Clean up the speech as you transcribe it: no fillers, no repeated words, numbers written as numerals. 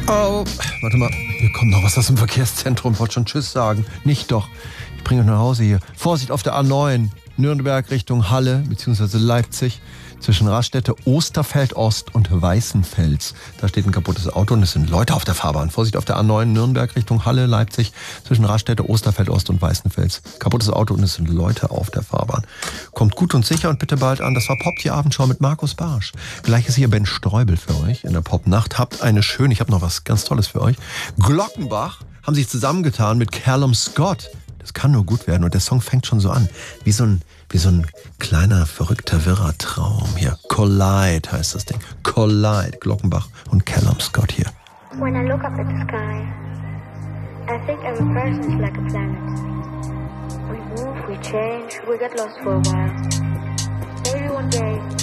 Oh, warte mal. Hier kommt noch was aus dem Verkehrszentrum. Wollte schon Tschüss sagen. Nicht doch. Ich bringe euch nach Hause hier. Vorsicht auf der A9. Nürnberg Richtung Halle bzw. Leipzig. Zwischen Raststätte Osterfeld Ost und Weißenfels. Da steht ein kaputtes Auto und es sind Leute auf der Fahrbahn. Vorsicht auf der A9 Nürnberg Richtung Halle, Leipzig. Zwischen Raststätte Osterfeld Ost und Weißenfels. Kaputtes Auto und es sind Leute auf der Fahrbahn. Kommt gut und sicher und bitte bald an. Das war Pop, die Abendschau mit Markus Barsch. Gleich ist hier Ben Streubel für euch in der Popnacht. Habt eine schöne, ich habe noch was ganz Tolles für euch. Glockenbach haben sich zusammengetan mit Callum Scott. Das kann nur gut werden und der Song fängt schon so an. Wie so ein kleiner, verrückter, wirrer Traum hier. Collide heißt das Ding. Collide, Glockenbach und Callum Scott hier. When I look up at the sky, I think every person is like a planet. We move, we change, we get lost for a while. Maybe one day